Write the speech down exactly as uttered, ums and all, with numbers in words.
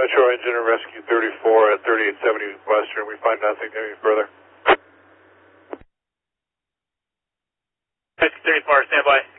Metro Engine and Rescue thirty-four at thirty-eight seventy Western. We find nothing any further. Rescue thirty-four, stand by.